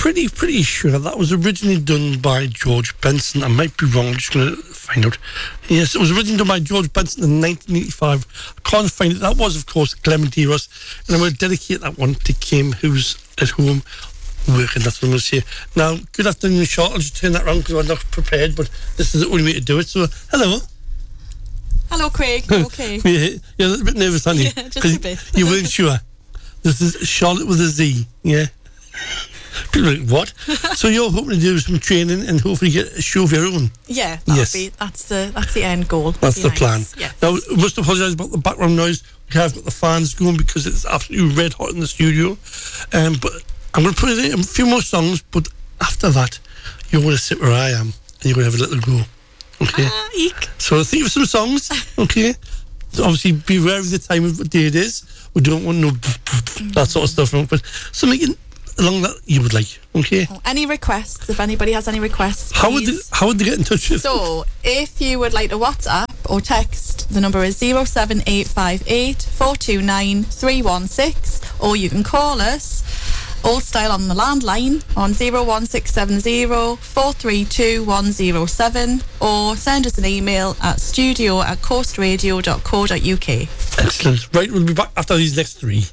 pretty sure that was originally done by George Benson. I might be wrong, I'm just going to find out. Yes, it was originally done by George Benson in 1985. I can't find it. That was, of course, Clement Eros. And I'm going to dedicate that one to Kim, who's at home working. That's what I'm going to say. Now, good afternoon, Charlotte. I'll just turn that around because I'm not prepared, but this is the only way to do it. So, hello. Hello, Craig. Okay. You're a little bit nervous, aren't you? Yeah, just a bit. You weren't sure. This is Charlotte with a Z, yeah? People are like, what? So you're hoping to do some training and hopefully get a show of your own? Yeah, that's the end goal. That's the plan. Yeah. Now, I must apologise about the background noise. We have got the fans going because it's absolutely red hot in the studio. But I'm going to put in a few more songs, but after that, you're going to sit where I am and you're going to have a little go. Okay? Eek. So think of some songs, okay? So obviously, be aware of the time of the day it is. We don't want no that sort of stuff, but something along that you would like, okay? Any requests? If anybody has any requests, how would they get in touch with you? So, if you would like to WhatsApp or text, the number is 07858 429 316, or you can call us old style on the landline on 01670 432 107, or send us an email at studio@coastradio.co.uk. Excellent. Right, we'll be back after these next three.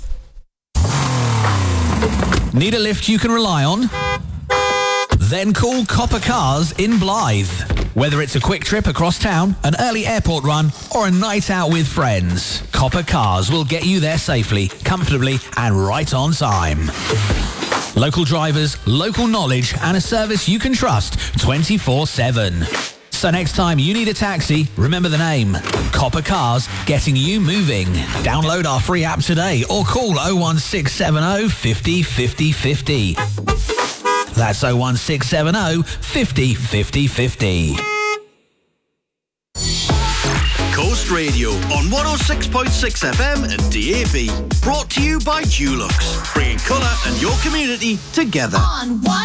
Need a lift you can rely on? Then call Copper Cars in Blythe. Whether it's a quick trip across town, an early airport run, or a night out with friends, Copper Cars will get you there safely, comfortably, and right on time. Local drivers, local knowledge, and a service you can trust 24/7. So next time you need a taxi, remember the name. Copper Cars, getting you moving. Download our free app today or call 01670 50 50 50. That's 01670 50 50 50. Coast Radio on 106.6 FM and DAB. Brought to you by Dulux, bringing colour and your community together.